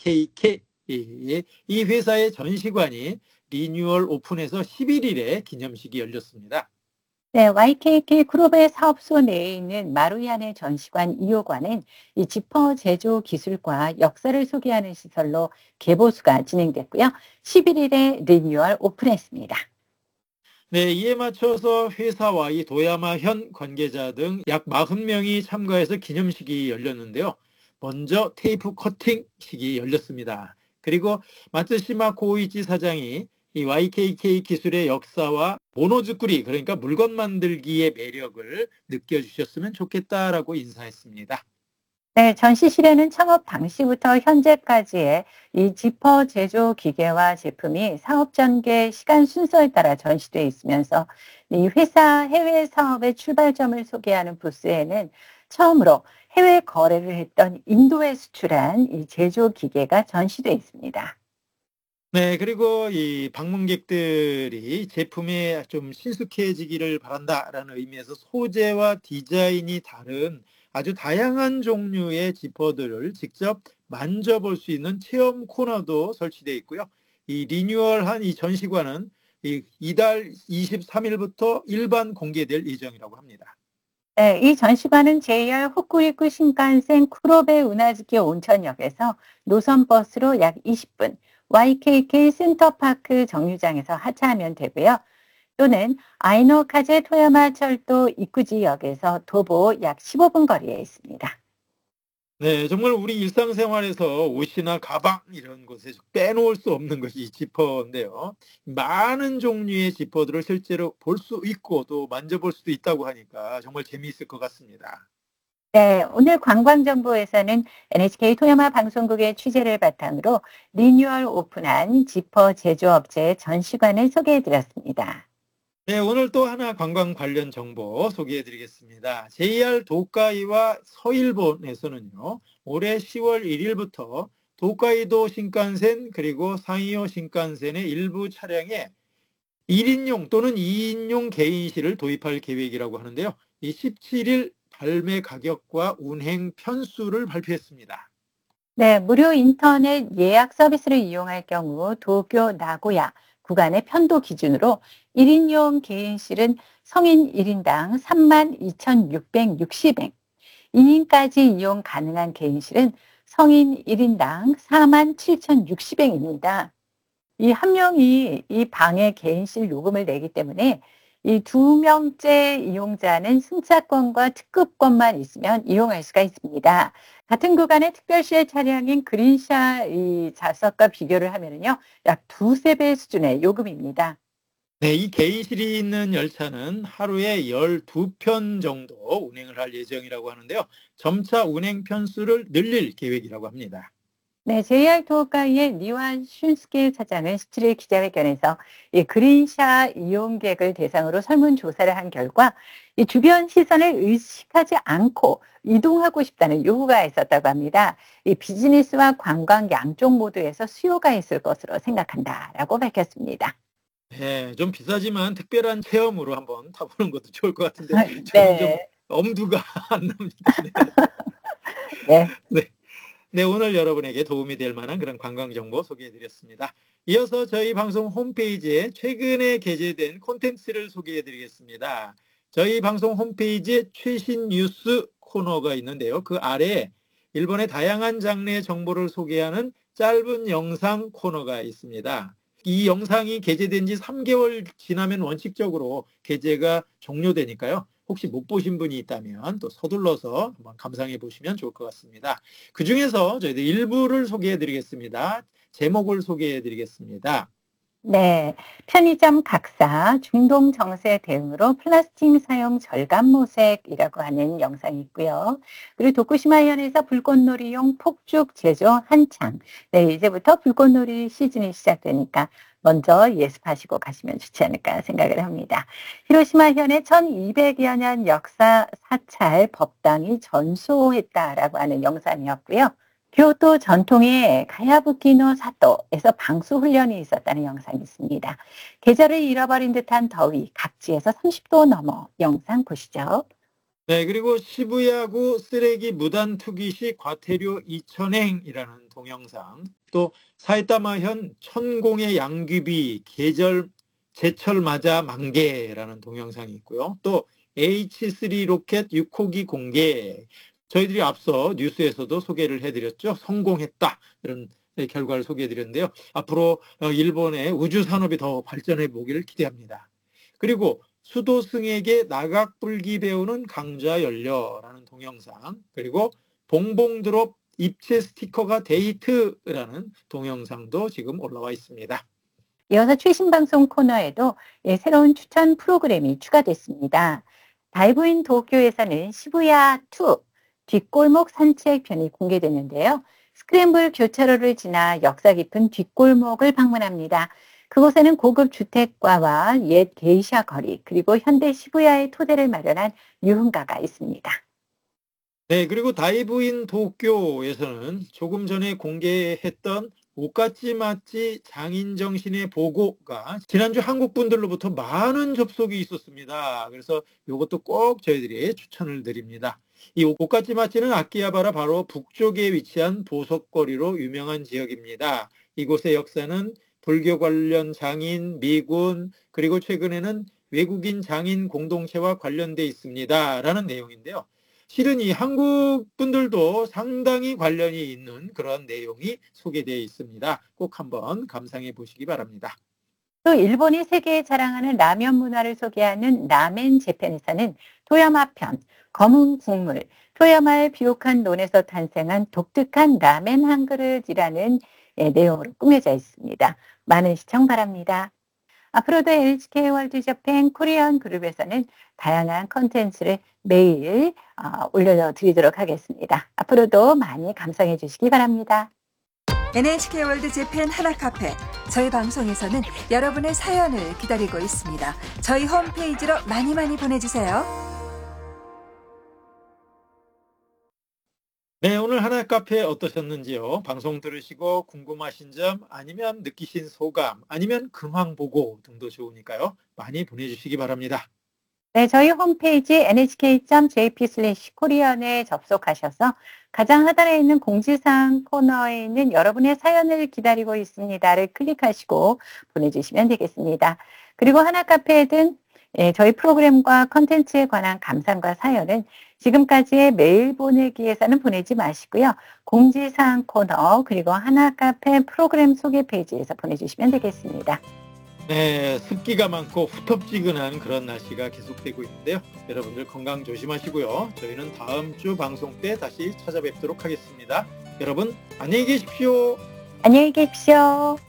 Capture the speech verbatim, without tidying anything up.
와이케이케이 이 회사의 전시관이 리뉴얼 오픈해서 십일 일에 기념식이 열렸습니다. 네, 와이케이케이 그룹의 사업소 내에 있는 마루얀의 전시관 이 호관은 이 지퍼 제조 기술과 역사를 소개하는 시설로 개보수가 진행됐고요. 십일 일에 리뉴얼 오픈했습니다. 네, 이에 맞춰서 회사와 이 도야마현 관계자 등 약 사십 명이 참가해서 기념식이 열렸는데요. 먼저 테이프 커팅식이 열렸습니다. 그리고 마츠시마 고이치 사장이 이 와이케이케이 기술의 역사와 모노즈쿠리, 그러니까 물건 만들기의 매력을 느껴주셨으면 좋겠다라고 인사했습니다. 네, 전시실에는 창업 당시부터 현재까지의 이 지퍼 제조 기계와 제품이 사업 전개 시간 순서에 따라 전시되어 있으면서 이 회사 해외 사업의 출발점을 소개하는 부스에는 처음으로 해외 거래를 했던 인도에 수출한 이 제조 기계가 전시되어 있습니다. 네, 그리고 이 방문객들이 제품에 좀 친숙해지기를 바란다라는 의미에서 소재와 디자인이 다른 아주 다양한 종류의 지퍼들을 직접 만져볼 수 있는 체험 코너도 설치되어 있고요. 이 리뉴얼한 이 전시관은 이 이달 이십삼 일부터 일반 공개될 예정이라고 합니다. 네, 이 전시관은 제이알 홋쿠리쿠 신칸센 쿠로베 우나즈키 온천역에서 노선버스로 약 이십 분, 와이케이케이 센터파크 정류장에서 하차하면 되고요. 또는 아이노카제 토야마 철도 이쿠지역에서 도보 약 십오 분 거리에 있습니다. 네, 정말 우리 일상생활에서 옷이나 가방 이런 곳에 빼놓을 수 없는 것이 이 지퍼인데요. 많은 종류의 지퍼들을 실제로 볼 수 있고 또 만져볼 수도 있다고 하니까 정말 재미있을 것 같습니다. 네, 오늘 관광정보에서는 엔에이치케이 토야마 방송국의 취재를 바탕으로 리뉴얼 오픈한 지퍼 제조업체의 전시관을 소개해드렸습니다. 네, 오늘 또 하나 관광 관련 정보 소개해 드리겠습니다. 제이알 도카이와 서일본에서는요, 올해 시월 일 일부터 도카이도 신칸센 그리고 상이오 신칸센의 일부 차량에 일 인용 또는 이 인용 개인실을 도입할 계획이라고 하는데요. 이 십칠 일 발매 가격과 운행 편수를 발표했습니다. 네, 무료 인터넷 예약 서비스를 이용할 경우 도쿄, 나고야 구간의 편도 기준으로 일 인용 개인실은 성인 일 인당 삼만 이천육백육십 엔, 이 인까지 이용 가능한 개인실은 성인 일 인당 사만 칠천육십 엔입니다. 이 한 명이 이 방에 개인실 요금을 내기 때문에 이 두 명째 이용자는 승차권과 특급권만 있으면 이용할 수가 있습니다. 같은 구간의 특별시의 차량인 그린샤 이 좌석과 비교를 하면은요, 약 두세 배 수준의 요금입니다. 네, 이 개인실이 있는 열차는 하루에 열두 편 정도 운행을 할 예정이라고 하는데요. 점차 운행 편수를 늘릴 계획이라고 합니다. 네, 제이알 도호카이의 니완 슌스케 사장은 십칠 일 기자회견에서 이 그린샤 이용객을 대상으로 설문조사를 한 결과 이 주변 시선을 의식하지 않고 이동하고 싶다는 요구가 있었다고 합니다. 이 비즈니스와 관광 양쪽 모두에서 수요가 있을 것으로 생각한다라고 밝혔습니다. 네, 좀 비싸지만 특별한 체험으로 한번 타보는 것도 좋을 것 같은데 저는 좀 네. 엄두가 안 납니다. 네. 네. 네. 네, 오늘 여러분에게 도움이 될 만한 그런 관광 정보 소개해 드렸습니다. 이어서 저희 방송 홈페이지에 최근에 게재된 콘텐츠를 소개해 드리겠습니다. 저희 방송 홈페이지에 최신 뉴스 코너가 있는데요. 그 아래에 일본의 다양한 장르의 정보를 소개하는 짧은 영상 코너가 있습니다. 이 영상이 게재된 지 삼 개월 지나면 원칙적으로 게재가 종료되니까요. 혹시 못 보신 분이 있다면 또 서둘러서 한번 감상해 보시면 좋을 것 같습니다. 그중에서 저희들 일부를 소개해 드리겠습니다. 제목을 소개해 드리겠습니다. 네, 편의점 각사 중동 정세 대응으로 플라스틱 사용 절감 모색이라고 하는 영상이 있고요. 그리고 도쿠시마현에서 불꽃놀이용 폭죽 제조 한창. 네, 이제부터 불꽃놀이 시즌이 시작되니까 먼저 예습하시고 가시면 좋지 않을까 생각을 합니다. 히로시마현의 천이백여 년 역사 사찰 법당이 전소했다라고 하는 영상이었고요. 교토 전통의 가야부키노 사토에서 방수 훈련이 있었다는 영상이 있습니다. 계절을 잃어버린 듯한 더위, 각지에서 삼십 도 넘어 영상 보시죠. 네, 그리고 시부야구 쓰레기 무단 투기 시 과태료 이천 행이라는 동영상, 또 사이타마현 천공의 양귀비 계절 제철 맞아 만개라는 동영상이 있고요. 또 에이치 쓰리 로켓 육 호기 공개, 저희들이 앞서 뉴스에서도 소개를 해드렸죠. 성공했다, 이런 결과를 소개해드렸는데요. 앞으로 일본의 우주 산업이 더 발전해 보기를 기대합니다. 그리고 수도승에게 나각불기 배우는 강좌 열려라는 동영상, 그리고 봉봉드롭 입체 스티커가 데이트라는 동영상도 지금 올라와 있습니다. 이어서 최신 방송 코너에도 예, 새로운 추천 프로그램이 추가됐습니다. 다이브인 도쿄에서는 시부야 투 뒷골목 산책편이 공개되는데요. 스크램블 교차로를 지나 역사 깊은 뒷골목을 방문합니다. 그곳에는 고급 주택가와 옛 게이샤 거리, 그리고 현대 시부야의 토대를 마련한 유흥가가 있습니다. 네, 그리고 다이브인 도쿄에서는 조금 전에 공개했던 오카치마치 장인정신의 보고가 지난주 한국 분들로부터 많은 접속이 있었습니다. 그래서 이것도 꼭 저희들이 추천을 드립니다. 이 오카치마치는 아키하바라 바로 북쪽에 위치한 보석거리로 유명한 지역입니다. 이곳의 역사는 불교 관련 장인, 미군, 그리고 최근에는 외국인 장인 공동체와 관련돼 있습니다. 라는 내용인데요. 실은 이 한국 분들도 상당히 관련이 있는 그런 내용이 소개되어 있습니다. 꼭 한번 감상해 보시기 바랍니다. 또 일본이 세계에 자랑하는 라면 문화를 소개하는 라멘 재팬에서는 토야마 편, 검은 국물, 토야마의 비옥한 논에서 탄생한 독특한 라멘 한 그릇이라는 예, 내용으로 꾸며져 있습니다. 많은 시청 바랍니다. 앞으로도 엔에이치케이 월드 재팬 코리안 그룹에서는 다양한 컨텐츠를 매일 어, 올려드리도록 하겠습니다. 앞으로도 많이 감상해 주시기 바랍니다. 엔에이치케이 월드 재팬 하나카페. 저희 방송에서는 여러분의 사연을 기다리고 있습니다. 저희 홈페이지로 많이 많이 보내주세요. 네, 오늘 하나카페 어떠셨는지요? 방송 들으시고 궁금하신 점, 아니면 느끼신 소감, 아니면 근황 보고 등도 좋으니까요. 많이 보내주시기 바랍니다. 네, 저희 홈페이지 엔에이치케이 닷 제이피 슬래시 코리안에 접속하셔서 가장 하단에 있는 공지사항 코너에 있는 여러분의 사연을 기다리고 있습니다를 클릭하시고 보내주시면 되겠습니다. 그리고 하나카페든 예, 저희 프로그램과 컨텐츠에 관한 감상과 사연은 지금까지의 메일 보내기에서는 보내지 마시고요. 공지사항 코너 그리고 하나카페 프로그램 소개 페이지에서 보내주시면 되겠습니다. 네, 습기가 많고 후텁지근한 그런 날씨가 계속되고 있는데요. 여러분들 건강 조심하시고요. 저희는 다음 주 방송 때 다시 찾아뵙도록 하겠습니다. 여러분 안녕히 계십시오. 안녕히 계십시오.